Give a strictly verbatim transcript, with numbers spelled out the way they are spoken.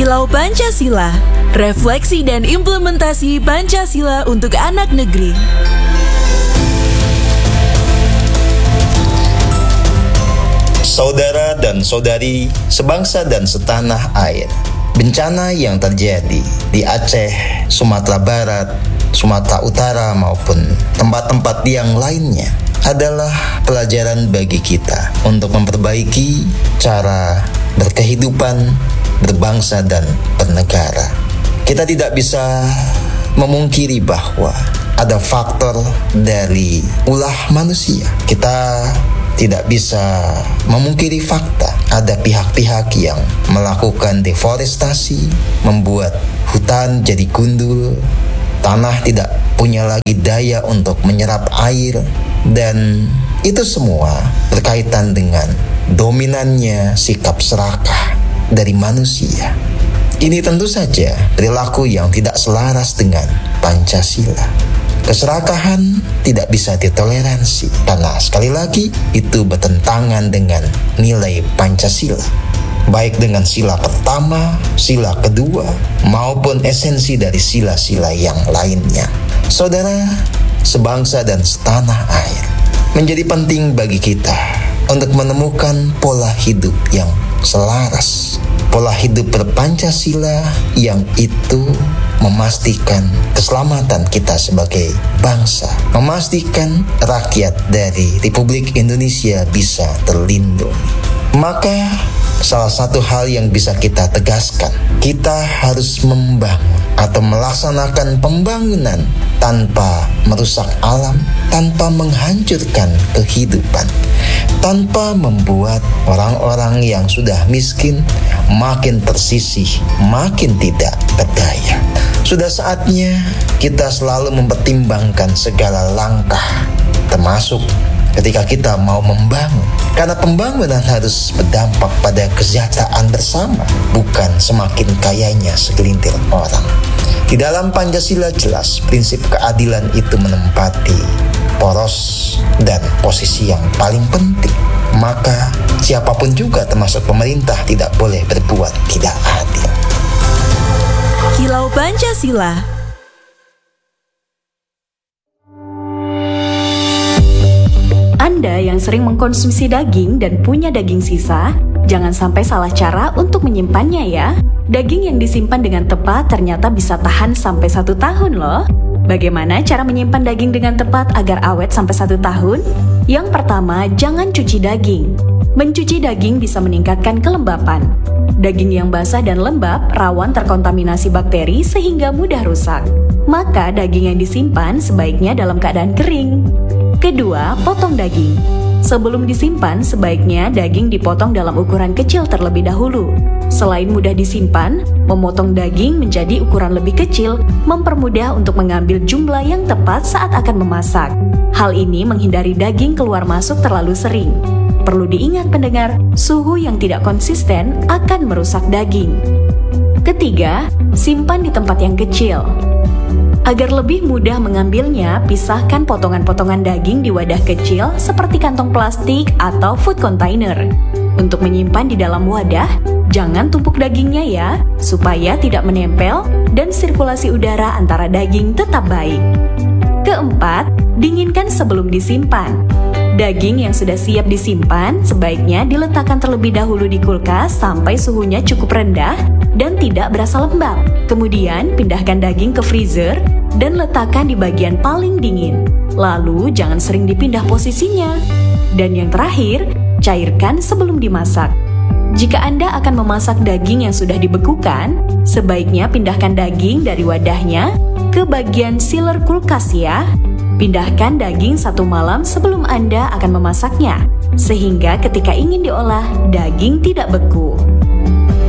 Kilau Pancasila, refleksi dan implementasi Pancasila untuk anak negeri. Saudara dan saudari sebangsa dan setanah air, bencana yang terjadi di Aceh, Sumatera Barat, Sumatera Utara maupun tempat-tempat yang lainnya adalah pelajaran bagi kita untuk memperbaiki cara berkehidupan, berbangsa dan bernegara. Kita tidak bisa memungkiri bahwa ada faktor dari ulah manusia. Kita tidak bisa memungkiri fakta ada pihak-pihak yang melakukan deforestasi, membuat hutan jadi gundul, tanah tidak punya lagi daya untuk menyerap air, dan itu semua berkaitan dengan dominannya sikap serakah dari manusia. Ini tentu saja perilaku yang tidak selaras dengan Pancasila. Keserakahan tidak bisa ditoleransi karena sekali lagi itu bertentangan dengan nilai Pancasila, baik dengan sila pertama, sila kedua, maupun esensi dari sila-sila yang lainnya. Saudara, sebangsa dan setanah air, menjadi penting bagi kita untuk menemukan pola hidup yang selaras, pola hidup berpancasila yang itu memastikan keselamatan kita sebagai bangsa, memastikan rakyat dari Republik Indonesia bisa terlindungi. Maka salah satu hal yang bisa kita tegaskan, kita harus membangun atau melaksanakan pembangunan tanpa merusak alam, tanpa menghancurkan kehidupan, tanpa membuat orang-orang yang sudah miskin makin tersisih, makin tidak berdaya. Sudah saatnya kita selalu mempertimbangkan segala langkah, termasuk ketika kita mau membangun. Karena pembangunan harus berdampak pada kesejahteraan bersama, bukan semakin kayanya segelintir orang. Di dalam Pancasila jelas prinsip keadilan itu menempati poros dan posisi yang paling penting. Maka siapapun juga termasuk pemerintah tidak boleh berbuat tidak adil. Kilau Pancasila. Anda yang sering mengkonsumsi daging dan punya daging sisa, jangan sampai salah cara untuk menyimpannya ya. Daging yang disimpan dengan tepat ternyata bisa tahan sampai satu tahun loh. Bagaimana cara menyimpan daging dengan tepat agar awet sampai satu tahun? Yang pertama, jangan cuci daging. Mencuci daging bisa meningkatkan kelembapan. Daging yang basah dan lembab rawan terkontaminasi bakteri sehingga mudah rusak. Maka daging yang disimpan sebaiknya dalam keadaan kering. Kedua, potong daging. Sebelum disimpan, sebaiknya daging dipotong dalam ukuran kecil terlebih dahulu. Selain mudah disimpan, memotong daging menjadi ukuran lebih kecil mempermudah untuk mengambil jumlah yang tepat saat akan memasak. Hal ini menghindari daging keluar masuk terlalu sering. Perlu diingat pendengar, suhu yang tidak konsisten akan merusak daging. Ketiga, simpan di tempat yang kecil. Agar lebih mudah mengambilnya, pisahkan potongan-potongan daging di wadah kecil seperti kantong plastik atau food container. Untuk menyimpan di dalam wadah, jangan tumpuk dagingnya ya, supaya tidak menempel dan sirkulasi udara antara daging tetap baik. Keempat, dinginkan sebelum disimpan. Daging yang sudah siap disimpan sebaiknya diletakkan terlebih dahulu di kulkas sampai suhunya cukup rendah dan tidak berasa lembab. Kemudian pindahkan daging ke freezer dan letakkan di bagian paling dingin. Lalu jangan sering dipindah posisinya. Dan yang terakhir, cairkan sebelum dimasak. Jika Anda akan memasak daging yang sudah dibekukan, sebaiknya pindahkan daging dari wadahnya ke bagian sealer kulkas ya. Pindahkan daging satu malam sebelum Anda akan memasaknya, sehingga ketika ingin diolah, daging tidak beku.